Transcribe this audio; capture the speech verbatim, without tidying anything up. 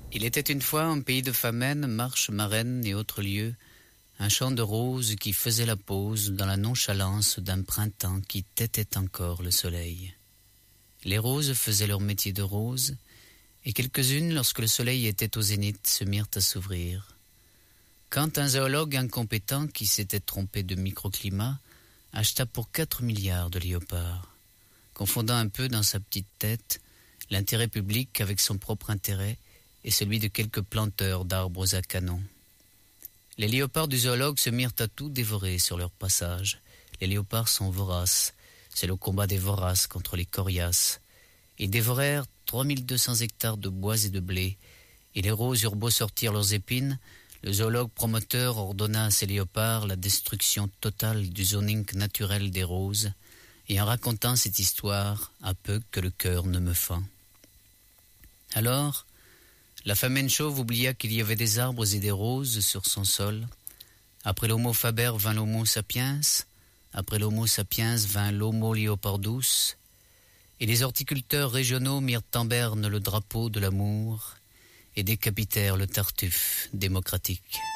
Il était une fois en pays de Famenne, Marche, Marennes et autres lieux, un champ de roses qui faisait la pause dans la nonchalance d'un printemps qui têtait encore le soleil. Les roses faisaient leur métier de roses, et quelques-unes, lorsque le soleil était au zénith, se mirent à s'ouvrir. Quand un zoologue incompétent qui s'était trompé de microclimat acheta pour quatre milliards de léopards, confondant un peu dans sa petite tête l'intérêt public avec son propre intérêt et celui de quelques planteurs d'arbres à canon. Les léopards du zoologue se mirent à tout dévorer sur leur passage. Les léopards sont voraces, c'est le combat des voraces contre les coriaces. Ils dévorèrent trois mille deux cents hectares de bois et de blé, et les roses eurent beau sortir leurs épines, le zoologue promoteur ordonna à ces léopards la destruction totale du zoning naturel des roses, et en racontant cette histoire, à peu que le cœur ne me fend. Alors, la famenne chauve oublia qu'il y avait des arbres et des roses sur son sol. Après l'homo faber vint l'homo sapiens, après l'homo sapiens vint l'homo leopardus, et les horticulteurs régionaux mirent en berne le drapeau de l'amour et décapitèrent le tartuffe démocratique.